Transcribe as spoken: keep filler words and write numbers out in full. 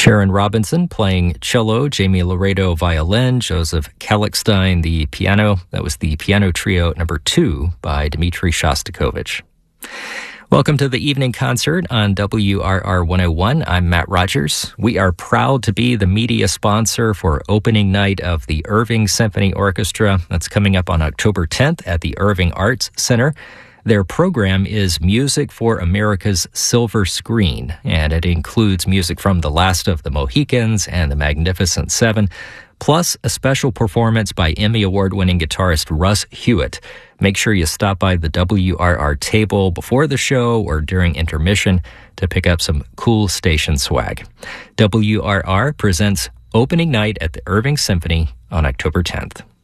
Sharon Robinson playing cello, Jamie Laredo violin, Joseph Kallichstein the piano. That was the piano trio number two by Dmitri Shostakovich. Welcome to the evening concert on W R R one oh one. I'm Matt Rogers. We are proud to be the media sponsor for opening night of the Irving Symphony Orchestra. That's coming up on October tenth at the Irving Arts Center. Their program is Music for America's Silver Screen, and it includes music from The Last of the Mohicans and The Magnificent Seven, plus a special performance by Emmy Award-winning guitarist Russ Hewitt. Make sure you stop by the W R R table before the show or during intermission to pick up some cool station swag. W R R presents Opening Night at the Irving Symphony on October tenth.